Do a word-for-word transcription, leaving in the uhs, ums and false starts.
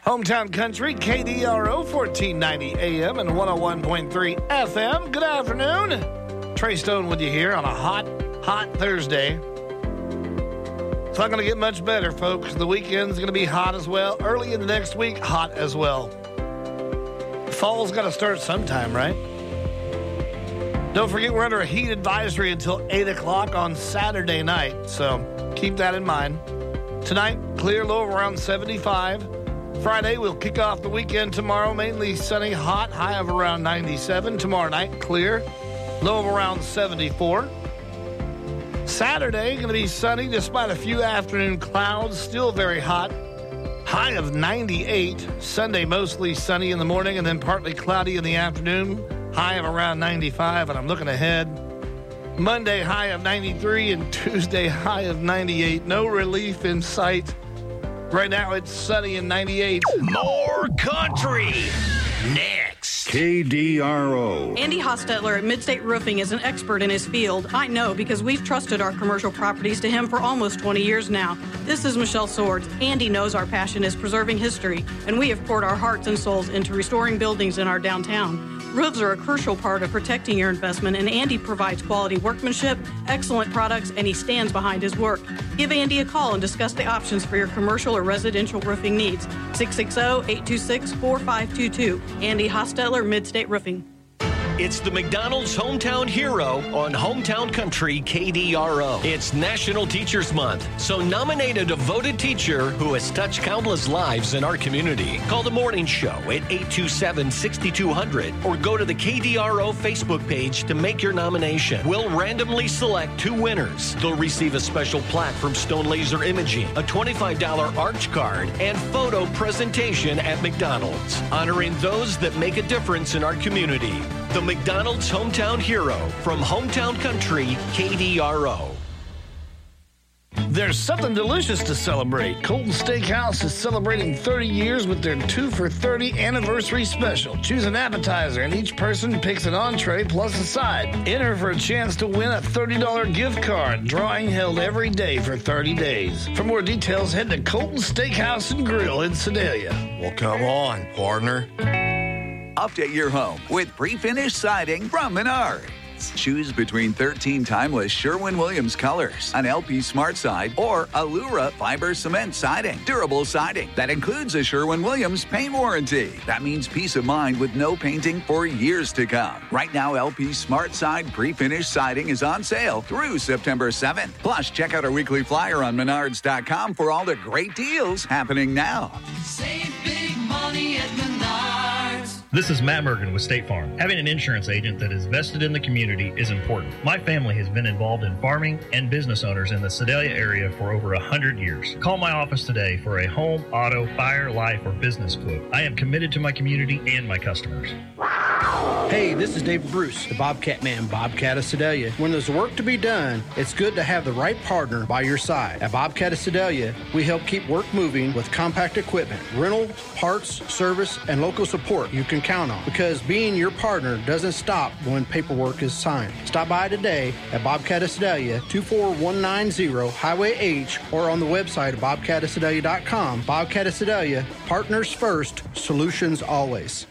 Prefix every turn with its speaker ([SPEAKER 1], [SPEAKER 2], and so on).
[SPEAKER 1] Hometown Country, K D R O, fourteen ninety A M and one oh one point three F M. Good afternoon. Trey Stone with you here on a hot, hot Thursday. It's not going to get much better, folks. The weekend's going to be hot as well. Early in the next week, hot as well. Fall's got to start sometime, right? Don't forget, we're under a heat advisory until eight o'clock on Saturday night, so keep that in mind. Tonight, clear, low of around seventy-five. Friday, we'll kick off the weekend tomorrow. Mainly sunny, hot, high of around ninety-seven. Tomorrow night, clear, low of around seventy-four. Saturday, going to be sunny despite a few afternoon clouds. Still very hot, high of ninety-eight. Sunday, mostly sunny in the morning and then partly cloudy in the afternoon. High of around ninety-five, and I'm looking ahead. Monday, high of ninety-three, and Tuesday, high of ninety-eight. No relief in sight. Right now, it's sunny and ninety-eight.
[SPEAKER 2] More country next.
[SPEAKER 3] K D R O.
[SPEAKER 4] Andy Hostetler at Midstate Roofing is an expert in his field. I know because we've trusted our commercial properties to him for almost twenty years now. This is Michelle Swords. Andy knows our passion is preserving history, and we have poured our hearts and souls into restoring buildings in our downtown. Roofs are a crucial part of protecting your investment, and Andy provides quality workmanship, excellent products, and he stands behind his work. Give Andy a call and discuss the options for your commercial or residential roofing needs. six six zero, eight two six, four five two two. Andy Hostetler, Midstate Roofing.
[SPEAKER 2] It's the McDonald's Hometown Hero on Hometown Country K D R O. It's National Teachers Month, so nominate a devoted teacher who has touched countless lives in our community. Call the morning show at eight two seven, six two zero zero or go to the K D R O Facebook page to make your nomination. We'll randomly select two winners. They'll receive a special plaque from Stone Laser Imaging, a twenty-five dollars Arch card, and photo presentation at McDonald's, honoring those that make a difference in our community. The McDonald's Hometown Hero from Hometown Country, K D R O.
[SPEAKER 1] There's something delicious to celebrate. Colton Steakhouse is celebrating thirty years with their two for thirty anniversary special. Choose an appetizer, and each person picks an entree plus a side. Enter for a chance to win a thirty dollars gift card. Drawing held every day for thirty days. For more details, head to Colton Steakhouse and Grill in Sedalia.
[SPEAKER 5] Well, come on, partner.
[SPEAKER 6] Update your home with pre-finished siding from Menards. Choose between thirteen timeless Sherwin-Williams colors, an L P Smart Side, or Allura Fiber Cement Siding. Durable siding that includes a Sherwin-Williams paint warranty. That means peace of mind with no painting for years to come. Right now, L P Smart Side pre-finished siding is on sale through September seventh. Plus, check out our weekly flyer on menards dot com for all the great deals happening now.
[SPEAKER 7] Save big money at Menards.
[SPEAKER 8] This is Matt Mergen with State Farm. Having an insurance agent that is vested in the community is important. My family has been involved in farming and business owners in the Sedalia area for over one hundred years. Call my office today for a home, auto, fire, life, or business quote. I am committed to my community and my customers.
[SPEAKER 9] Hey, this is David Bruce, the Bobcat Man, Bobcat of Sedalia. When there's work to be done, it's good to have the right partner by your side. At Bobcat of Sedalia, we help keep work moving with compact equipment, rental, parts, service, and local support you can count on. Because being your partner doesn't stop when paperwork is signed. Stop by today at Bobcat of Sedalia, two four one nine zero Highway H, or on the website at bobcat of sedalia dot com. Bobcat of Sedalia, partners first, solutions always.